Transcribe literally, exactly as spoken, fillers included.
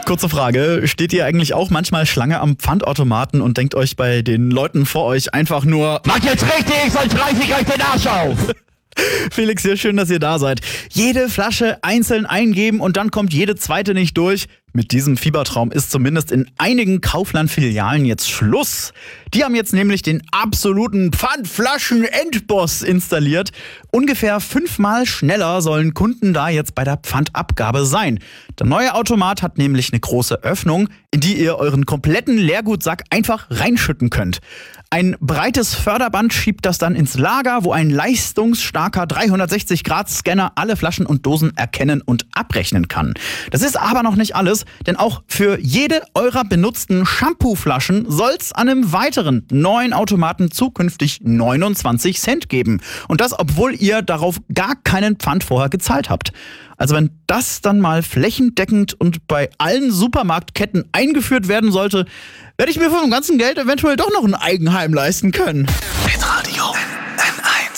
Kurze Frage, steht ihr eigentlich auch manchmal Schlange am Pfandautomaten und denkt euch bei den Leuten vor euch einfach nur: Macht jetzt richtig, sonst reiß ich euch den Arsch auf! Felix hier, schön, dass ihr da seid. Jede Flasche einzeln eingeben und dann kommt jede zweite nicht durch. Mit diesem Fiebertraum ist zumindest in einigen Kaufland-Filialen jetzt Schluss. Die haben jetzt nämlich den absoluten Pfandflaschen-Endboss installiert. Ungefähr fünfmal schneller sollen Kunden da jetzt bei der Pfandabgabe sein. Der neue Automat hat nämlich eine große Öffnung, in die ihr euren kompletten Leergutsack einfach reinschütten könnt. Ein breites Förderband schiebt das dann ins Lager, wo ein leistungsstarker dreihundertsechzig Grad Scanner alle Flaschen und Dosen erkennen und abrechnen kann. Das ist aber noch nicht alles, denn auch für jede eurer benutzten Shampooflaschen soll's an einem weiteren neuen Automaten zukünftig neunundzwanzig Cent geben. Und das, obwohl ihr darauf gar keinen Pfand vorher gezahlt habt. Also wenn das dann mal flächendeckend und bei allen Supermarktketten eingeführt werden sollte, werde ich mir von dem ganzen Geld eventuell doch noch ein Eigenheim leisten können. Hitradio.